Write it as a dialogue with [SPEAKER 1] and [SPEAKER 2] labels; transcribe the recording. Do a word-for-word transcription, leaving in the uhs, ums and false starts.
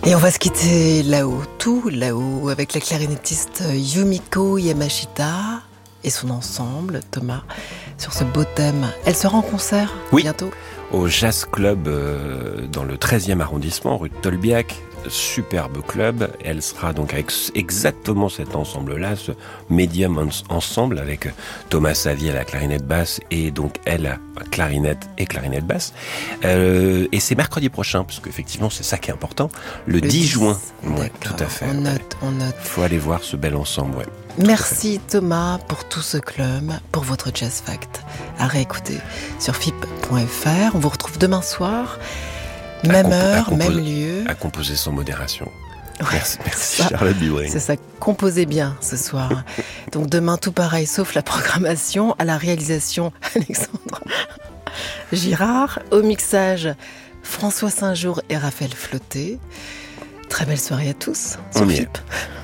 [SPEAKER 1] Et on va se quitter là-haut, tout là-haut, avec la clarinettiste Yumiko Yamashita et son ensemble, Thomas, sur ce beau thème. Elle sera en concert
[SPEAKER 2] oui,
[SPEAKER 1] bientôt
[SPEAKER 2] au Jazz Club euh, dans le treizième arrondissement, rue de Tolbiac. Superbe club. Elle sera donc avec exactement cet ensemble-là, ce médium ensemble avec Thomas Savier à la clarinette basse et donc elle à clarinette et clarinette basse. Euh, et c'est mercredi prochain, parce qu'effectivement c'est ça qui est important, le, le dix, dix juin. Ouais, tout à fait.
[SPEAKER 1] On note,
[SPEAKER 2] ouais.
[SPEAKER 1] on note.
[SPEAKER 2] Faut aller voir ce bel ensemble, ouais.
[SPEAKER 1] Merci Thomas pour tout ce club, pour votre Jazz Fact. À réécouter sur F I P point F R. On vous retrouve demain soir. Même compo- heure, compo- même lieu.
[SPEAKER 2] À composer sans modération.
[SPEAKER 1] Ouais,
[SPEAKER 2] merci, merci
[SPEAKER 1] ça,
[SPEAKER 2] Charlotte Bibring.
[SPEAKER 1] C'est ça, composez bien ce soir. Donc demain, tout pareil, sauf la programmation. À la réalisation, Alexandre Girard. Au mixage, François Saint-Jour et Raphaël Flotté. Très belle soirée à tous sur F I P.